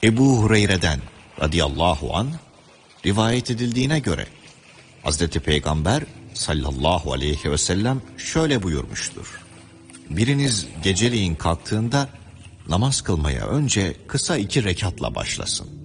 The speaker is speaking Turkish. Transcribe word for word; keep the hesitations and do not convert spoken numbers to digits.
Ebu Hureyre'den radıyallahu anh rivayet edildiğine göre Hazreti Peygamber sallallahu aleyhi ve sellem şöyle buyurmuştur: biriniz geceleyin kalktığında namaz kılmaya önce kısa iki rekatla başlasın.